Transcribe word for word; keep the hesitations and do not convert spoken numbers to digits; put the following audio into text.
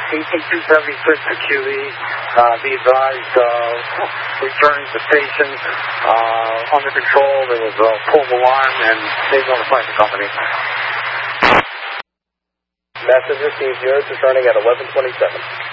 eighteen two seventy-six to Q E. Uh, be advised, uh, returning to station, uh, under control. There was a pull alarm, and they notified the company. Message received. Yours returning at eleven twenty-seven.